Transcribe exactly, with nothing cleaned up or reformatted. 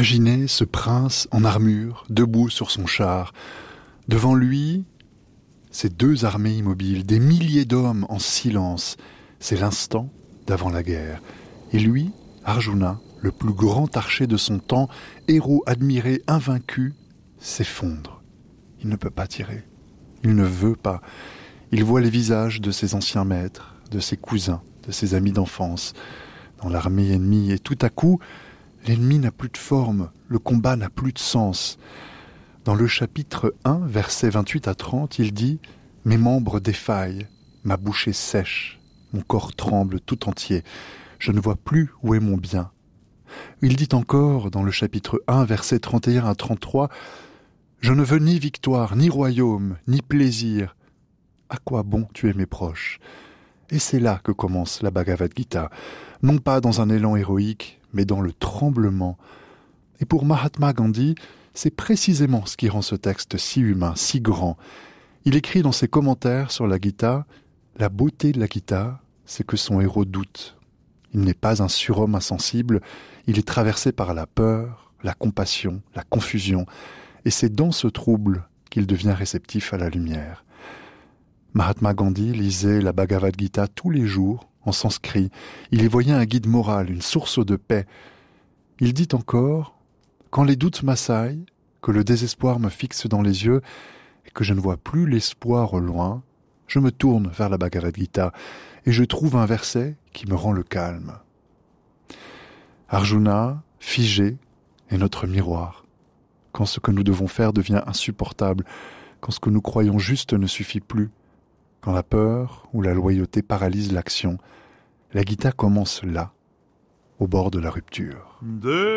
Imaginez ce prince en armure, debout sur son char. Devant lui, ces deux armées immobiles, des milliers d'hommes en silence. C'est l'instant d'avant la guerre. Et lui, Arjuna, le plus grand archer de son temps, héros admiré, invaincu, s'effondre. Il ne peut pas tirer. Il ne veut pas. Il voit les visages de ses anciens maîtres, de ses cousins, de ses amis d'enfance, dans l'armée ennemie. Et tout à coup, l'ennemi n'a plus de forme, le combat n'a plus de sens. Dans le chapitre un, versets vingt-huit à trente, il dit « Mes membres défaillent, ma bouche est sèche, mon corps tremble tout entier, je ne vois plus où est mon bien. » Il dit encore, dans le chapitre un, versets trente et un à trente-trois, « Je ne veux ni victoire, ni royaume, ni plaisir. À quoi bon tuer mes proches ?» Et c'est là que commence la Bhagavad Gita, non pas dans un élan héroïque, mais dans le tremblement. Et pour Mahatma Gandhi, c'est précisément ce qui rend ce texte si humain, si grand. Il écrit dans ses commentaires sur la Gita, « La beauté de la Gita, c'est que son héros doute. Il n'est pas un surhomme insensible, il est traversé par la peur, la compassion, la confusion, et c'est dans ce trouble qu'il devient réceptif à la lumière. » Mahatma Gandhi lisait la Bhagavad Gita tous les jours, en sanskrit. Il y voyait un guide moral, une source de paix. Il dit encore « Quand les doutes m'assaillent, que le désespoir me fixe dans les yeux et que je ne vois plus l'espoir au loin, je me tourne vers la Bhagavad Gita et je trouve un verset qui me rend le calme. » Arjuna, figé, est notre miroir. Quand ce que nous devons faire devient insupportable, quand ce que nous croyons juste ne suffit plus, quand la peur ou la loyauté paralyse l'action, la Gita commence là, au bord de la rupture.